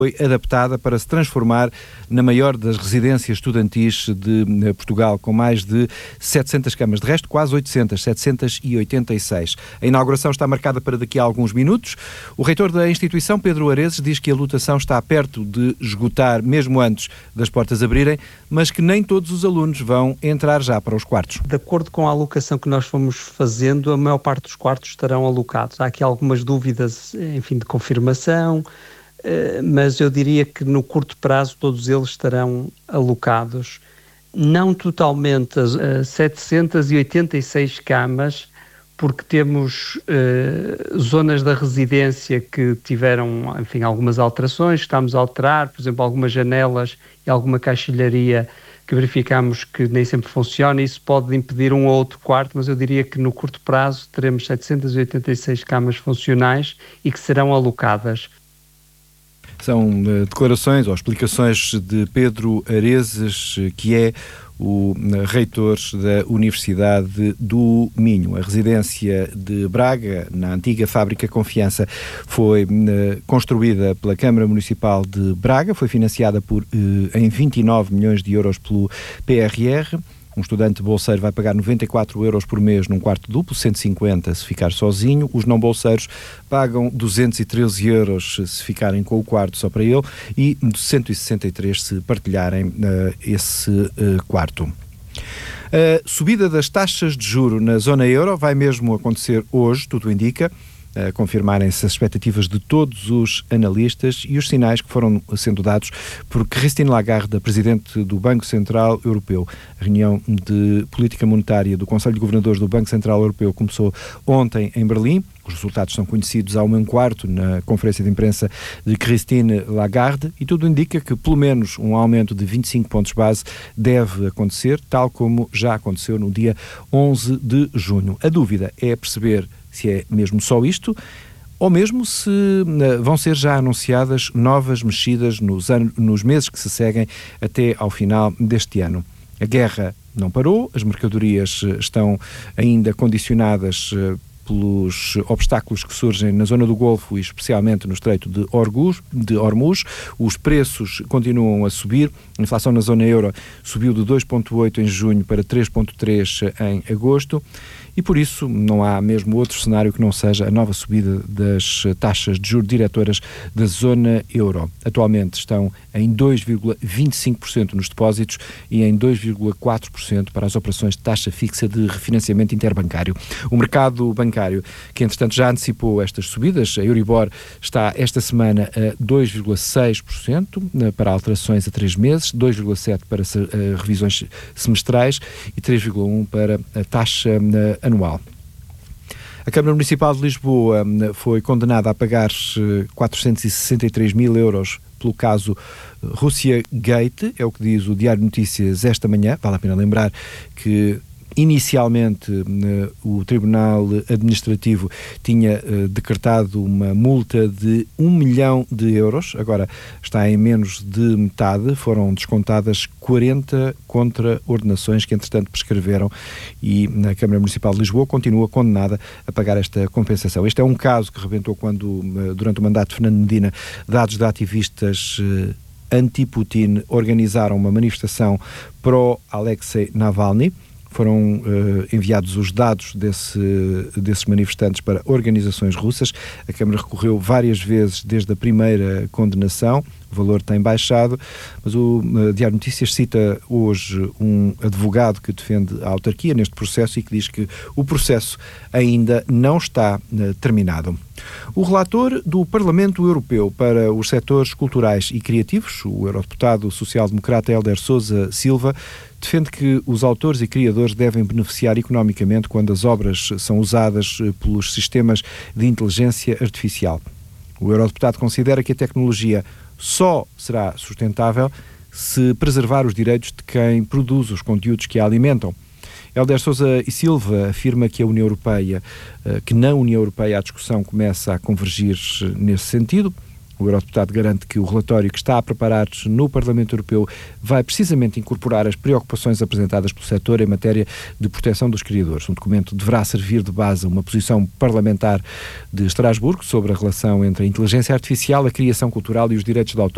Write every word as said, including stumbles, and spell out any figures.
foi adaptada para se transformar na maior das residências estudantis de Portugal, com mais de setecentas camas, de resto quase oitocentas, setecentos e oitenta e seis. A inauguração está marcada para daqui a alguns minutos. O reitor da instituição, Pedro Areses, diz que a lotação está perto de esgotar, mesmo antes das portas abrirem, mas que nem todos os alunos vão entrar já para os quartos. De acordo com a alocação que nós fomos fazendo, a maior parte dos quartos estarão alocados. Há aqui algumas dúvidas, enfim, de confirmação, mas eu diria que no curto prazo todos eles estarão alocados. Não totalmente as setecentas e oitenta e seis camas, porque temos uh, zonas da residência que tiveram, enfim, algumas alterações, estamos a alterar, por exemplo, algumas janelas e alguma caixilharia que verificamos que nem sempre funciona, e isso pode impedir um ou outro quarto, mas eu diria que no curto prazo teremos setecentas e oitenta e seis camas funcionais e que serão alocadas. São uh, declarações ou explicações de Pedro Areses, que é o uh, reitor da Universidade do Minho. A residência de Braga, na antiga Fábrica Confiança, foi uh, construída pela Câmara Municipal de Braga, foi financiada por, uh, em vinte e nove milhões de euros pelo P R R. Um estudante bolseiro vai pagar noventa e quatro euros por mês num quarto duplo, cento e cinquenta se ficar sozinho. Os não bolseiros pagam duzentos e treze euros se ficarem com o quarto só para ele e cento e sessenta e três se partilharem uh, esse uh, quarto. A subida das taxas de juro na zona euro vai mesmo acontecer hoje, tudo indica. A confirmarem-se as expectativas de todos os analistas e os sinais que foram sendo dados por Christine Lagarde, a Presidente do Banco Central Europeu. A reunião de política monetária do Conselho de Governadores do Banco Central Europeu começou ontem em Berlim. Os resultados são conhecidos há um quarto na conferência de imprensa de Christine Lagarde e tudo indica que pelo menos um aumento de vinte e cinco pontos base deve acontecer, tal como já aconteceu no dia onze de junho. A dúvida é perceber se é mesmo só isto, ou mesmo se uh, vão ser já anunciadas novas mexidas nos, anos, nos meses que se seguem até ao final deste ano. A guerra não parou, as mercadorias estão ainda condicionadas uh, pelos obstáculos que surgem na zona do Golfo e especialmente no Estreito de Hormuz, de Hormuz. Os preços continuam a subir. A inflação na zona euro subiu de dois vírgula oito em junho para três vírgula três em agosto. E por isso não há mesmo outro cenário que não seja a nova subida das taxas de juros diretoras da zona euro. Atualmente estão em dois vírgula vinte e cinco por cento nos depósitos e em dois vírgula quatro por cento para as operações de taxa fixa de refinanciamento interbancário. O mercado bancário, que entretanto já antecipou estas subidas, a Euribor está esta semana a dois vírgula seis por cento para alterações a três meses, dois vírgula sete por cento para revisões semestrais e três vírgula um por cento para a taxa anual. A Câmara Municipal de Lisboa foi condenada a pagar quatrocentos e sessenta e três mil euros pelo caso Rússia Gate, é o que diz o Diário de Notícias esta manhã. Vale a pena lembrar que inicialmente o Tribunal Administrativo tinha decretado uma multa de um milhão de euros, agora está em menos de metade, foram descontadas quarenta contraordenações que entretanto prescreveram e a Câmara Municipal de Lisboa continua condenada a pagar esta compensação. Este é um caso que rebentou quando, durante o mandato de Fernando Medina, dados de ativistas anti-Putin organizaram uma manifestação pró-Alexei Navalny. Foram uh, enviados os dados desse, desses manifestantes para organizações russas. A Câmara recorreu várias vezes desde a primeira condenação. O valor tem baixado, mas o uh, Diário de Notícias cita hoje um advogado que defende a autarquia neste processo e que diz que o processo ainda não está uh, terminado. O relator do Parlamento Europeu para os setores culturais e criativos, o eurodeputado social-democrata Helder Sousa Silva, defende que os autores e criadores devem beneficiar economicamente quando as obras são usadas pelos sistemas de inteligência artificial. O eurodeputado considera que a tecnologia só será sustentável se preservar os direitos de quem produz os conteúdos que a alimentam. Helder Sousa e Silva afirma que a União Europeia, que na União Europeia a discussão começa a convergir nesse sentido. O eurodeputado garante que o relatório que está a preparar no Parlamento Europeu vai precisamente incorporar as preocupações apresentadas pelo setor em matéria de proteção dos criadores. Um documento deverá servir de base a uma posição parlamentar de Estrasburgo sobre a relação entre a inteligência artificial, a criação cultural e os direitos de autor.